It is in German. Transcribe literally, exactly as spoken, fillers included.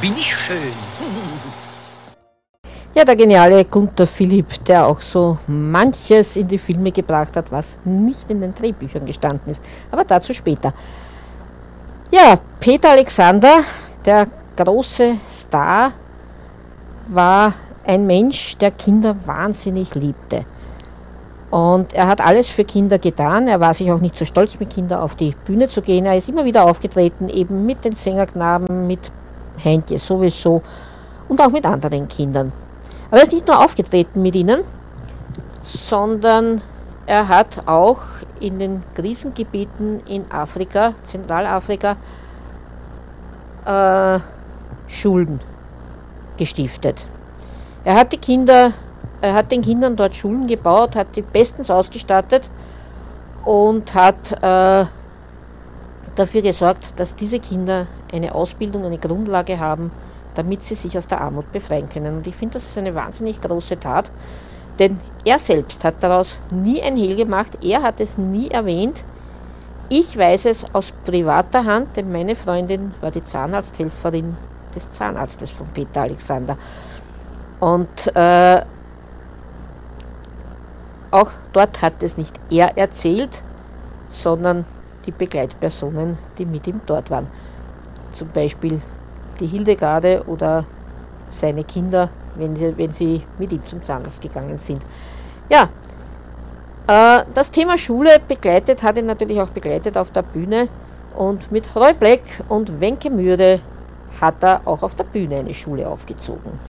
bin ich schön. Ja, der geniale Gunther Philipp, der auch so manches in die Filme gebracht hat, was nicht in den Drehbüchern gestanden ist. Aber dazu später. Ja, Peter Alexander, der große Star, war ein Mensch, der Kinder wahnsinnig liebte. Und er hat alles für Kinder getan. Er war sich auch nicht so stolz, mit Kindern auf die Bühne zu gehen. Er ist immer wieder aufgetreten, eben mit den Sängerknaben, mit Heintje sowieso und auch mit anderen Kindern. Aber er ist nicht nur aufgetreten mit ihnen, sondern er hat auch in den Krisengebieten in Afrika, Zentralafrika, äh, Schulen gestiftet. Er hat die Kinder, er hat den Kindern dort Schulen gebaut, hat die bestens ausgestattet und hat äh, dafür gesorgt, dass diese Kinder eine Ausbildung, eine Grundlage haben, damit sie sich aus der Armut befreien können. Und ich finde, das ist eine wahnsinnig große Tat, denn er selbst hat daraus nie ein Hehl gemacht, er hat es nie erwähnt. Ich weiß es aus privater Hand, denn meine Freundin war die Zahnarzthelferin des Zahnarztes von Peter Alexander. Und äh, auch dort hat es nicht er erzählt, sondern die Begleitpersonen, die mit ihm dort waren. Zum Beispiel die Hildegarde oder seine Kinder, wenn sie, wenn sie mit ihm zum Zahnarzt gegangen sind. Ja, äh, das Thema Schule begleitet, hat ihn natürlich auch begleitet auf der Bühne, und mit Roy Black und Wenke Mürde hat er auch auf der Bühne eine Schule aufgezogen.